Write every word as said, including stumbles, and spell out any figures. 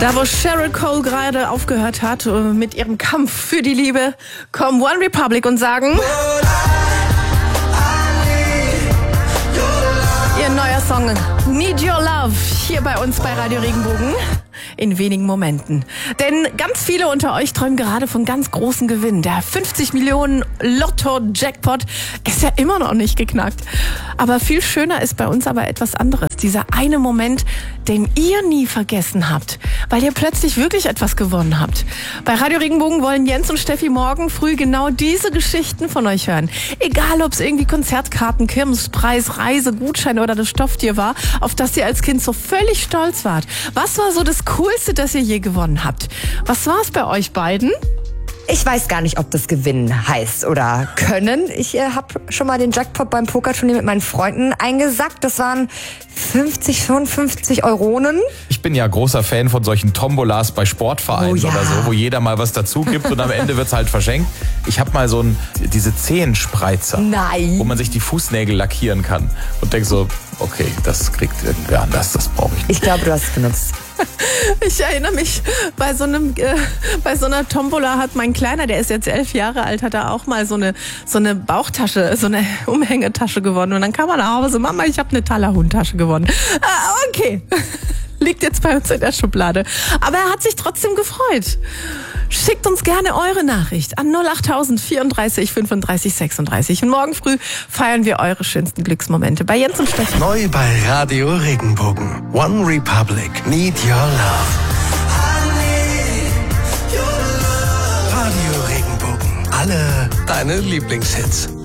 Da, wo Sheryl Cole gerade aufgehört hat mit ihrem Kampf für die Liebe, kommen One Republic und sagen: Ihr neuer Song Need Your Love hier bei uns bei Radio Regenbogen in wenigen Momenten. Denn ganz viele unter euch träumen gerade von ganz großen Gewinnen. Der fünfzig Millionen Lotto-Jackpot ist ja immer noch nicht geknackt. Aber viel schöner ist bei uns aber etwas anderes. Dieser eine Moment, den ihr nie vergessen habt, weil ihr plötzlich wirklich etwas gewonnen habt. Bei Radio Regenbogen wollen Jens und Steffi morgen früh genau diese Geschichten von euch hören. Egal, ob es irgendwie Konzertkarten, Kirmespreis, Reise, Gutschein oder das Stofftier war, auf das ihr als Kind so völlig stolz wart. Was war so das Coolste, das ihr je gewonnen habt? Was war es bei euch beiden? Ich weiß gar nicht, ob das gewinnen heißt oder können. Ich äh, habe schon mal den Jackpot beim Pokerturnier mit meinen Freunden eingesackt. Das waren fünfzig, fünfundfünfzig Euronen. Ich bin ja großer Fan von solchen Tombolas bei Sportvereinen Oh ja. oder so, wo jeder mal was dazu gibt und am Ende wird's halt verschenkt. Ich habe mal so ein, diese Zehenspreizer, Nein. wo man sich die Fußnägel lackieren kann und denk so, okay, das kriegt irgendwer anders, das brauche ich nicht. Ich glaube, du hast es benutzt. Ich erinnere mich, bei so einem, äh, bei so einer Tombola hat mein Kleiner, der ist jetzt elf Jahre alt, hat er auch mal so eine, so eine Bauchtasche, so eine Umhängetasche gewonnen. Und dann kam er nach Hause, Mama, ich habe eine Thaler-Hundtasche gewonnen. Ah, okay. Liegt jetzt bei uns in der Schublade. Aber er hat sich trotzdem gefreut. Schickt uns gerne eure Nachricht an null achttausend vierunddreißig fünfunddreißig sechsunddreißig. Und morgen früh feiern wir eure schönsten Glücksmomente bei Jens und Steffi. Neu bei Radio Regenbogen. One Republic. Need Your Love. Radio Regenbogen. Alle deine Lieblingshits.